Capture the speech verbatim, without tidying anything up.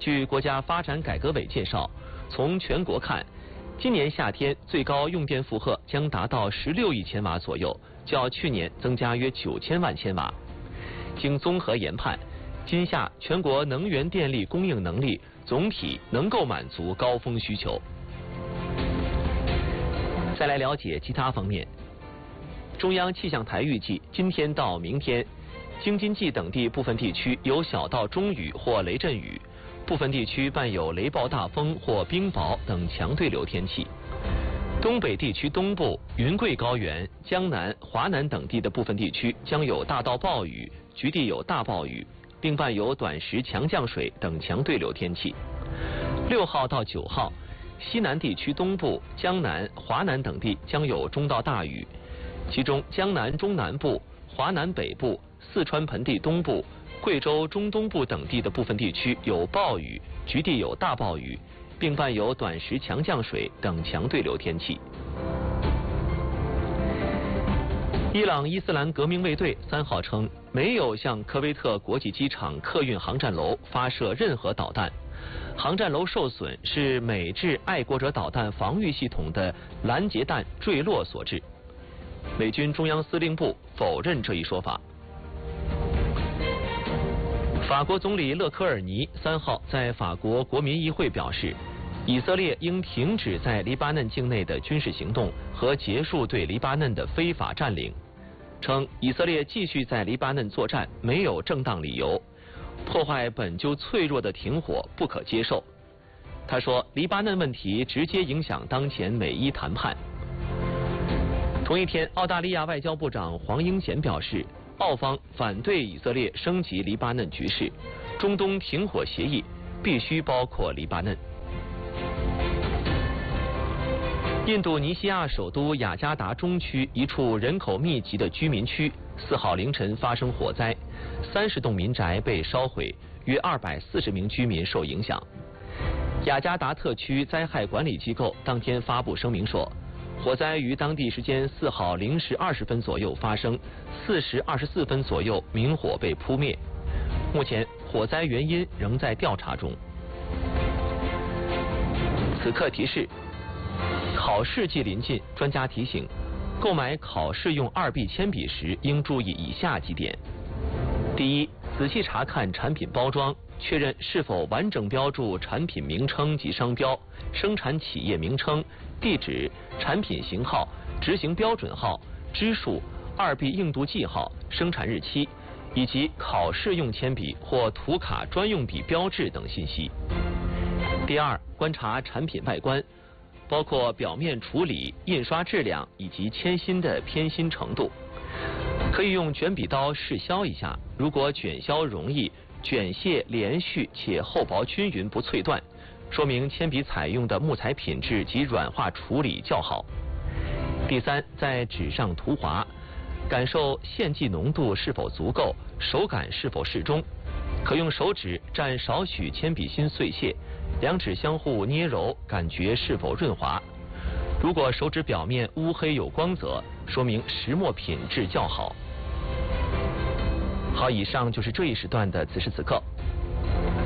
据国家发展改革委介绍，从全国看，今年夏天最高用电负荷将达到十六亿千瓦左右，较去年增加约九千万千瓦。经综合研判，今夏全国能源电力供应能力总体能够满足高峰需求。再来了解其他方面。中央气象台预计，今天到明天，京津冀等地部分地区有小到中雨或雷阵雨，部分地区伴有雷暴大风或冰雹等强对流天气。东北地区东部、云贵高原、江南、华南等地的部分地区将有大到暴雨，局地有大暴雨，并伴有短时强降水等强对流天气。六号到九号，西南地区东部、江南、华南等地将有中到大雨，其中江南中南部、华南北部、四川盆地东部、贵州中东部等地的部分地区有暴雨，局地有大暴雨，并伴有短时强降水等强对流天气。伊朗伊斯兰革命卫队三号称，没有向科威特国际机场客运航站楼发射任何导弹，航站楼受损是美制爱国者导弹防御系统的拦截弹坠落所致。美军中央司令部否认这一说法。法国总理勒科尔尼三号在法国国民议会表示，以色列应停止在黎巴嫩境内的军事行动和结束对黎巴嫩的非法占领，称以色列继续在黎巴嫩作战没有正当理由，破坏本就脆弱的停火不可接受。他说，黎巴嫩问题直接影响当前美伊谈判。同一天，澳大利亚外交部长黄英贤表示，澳方反对以色列升级黎巴嫩局势，中东停火协议必须包括黎巴嫩。印度尼西亚首都雅加达中区一处人口密集的居民区，四号凌晨发生火灾，三十栋民宅被烧毁，约二百四十名居民受影响。雅加达特区灾害管理机构当天发布声明说，火灾于当地时间四号零时二十分左右发生，四时二十四分左右明火被扑灭。目前火灾原因仍在调查中。此刻提示：考试季临近，专家提醒，购买考试用二 B 铅笔时应注意以下几点：第一，仔细查看产品包装，确认是否完整标注产品名称及商标、生产企业名称、地址、产品型号、执行标准号、支数、二 B 硬度记号、生产日期，以及考试用铅笔或涂卡专用笔标志等信息。第二，观察产品外观，包括表面处理、印刷质量以及铅芯的偏芯程度。可以用卷笔刀试削一下，如果卷削容易、卷屑连续且厚薄均匀不脆断，说明铅笔采用的木材品质及软化处理较好。第三，在纸上涂划，感受线剂浓度是否足够，手感是否适中。可用手指蘸少许铅笔芯碎屑，两指相互捏揉，感觉是否润滑。如果手指表面乌黑有光泽，说明石墨品质较好。好，以上就是这一时段的此时此刻。